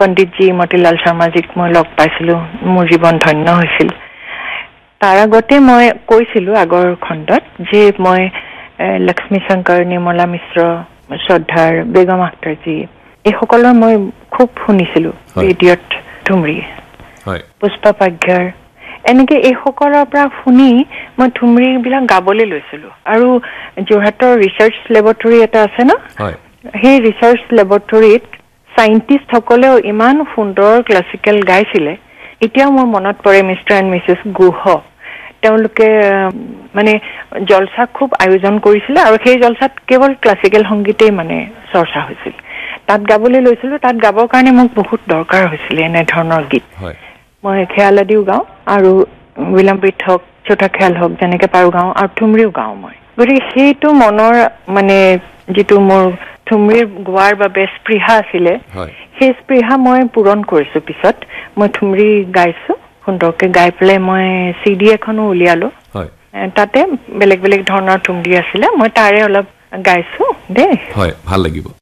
পণ্ডিতজী মতিলাল শৰ্মাজীক মই লগ পাইছিলোঁ, মোৰ জীৱন ধন্য হৈছিল। তাৰ আগতে মই কৈছিলোঁ আগৰ খণ্ডত যে মই লক্ষ্মী শংকৰ, নিৰ্মলা মিশ্ৰ, শ্ৰদ্ধাৰ বেগম আখতাৰজী এইসকলৰ মই খুব শুনিছিলোঁ ৰেডিঅ'ত, ঠুমৰী, পুষ্পা পাগ্যাৰ, এনেকে এইসকলৰ পৰা শুনি মই ঠুমৰীবিলাক গাবলৈ লৈছিলোঁ। আৰু যোৰহাটৰ ৰিচাৰ্চ লেবৰেটৰী এটা আছে ন, সেই ৰিচাৰ্চ লেবৰেটৰীত চাইণ্টিষ্টসকলেও ইমান সুন্দৰ ক্লাছিকেল গাইছিলে। এতিয়াও মোৰ মনত পৰে মিষ্টাৰ এণ্ড মিছেছ গুহ, তেওঁলোকে মানে জলচা খুব আয়োজন কৰিছিলে আৰু সেই জলচাত কেৱল ক্লাছিকেল সংগীতেই মানে চৰ্চা হৈছিল। তাত গাবলৈ লৈছিলোঁ, তাত গাবৰ কাৰণে মোক বহুত দৰকাৰ হৈছিলে এনেধৰণৰ গীত। মই খেয়াল আদিও গাওঁ আৰু বিলম্বিত হওক, চৌথা খেয়াল হওক, যেনেকে পাৰো গাওঁ, আৰু ঠুমৰীও গাওঁ মই। গতিকে সেইটো মনৰ মানে যিটো মোৰ ঠুমৰীৰ গোৱাৰ বাবে স্পৃহা আছিলে, সেই স্পৃহা মই পূৰণ কৰিছোঁ। পিছত মই ঠুমৰী গাইছোঁ, সুন্দৰকে গাই পেলাই মই CD এখনো উলিয়ালো। তাতে বেলেগ বেলেগ ধৰণৰ ঠুমৰী আছিলে, মই তাৰে অলপ গাইছোঁ দেই। ভাল লাগিব।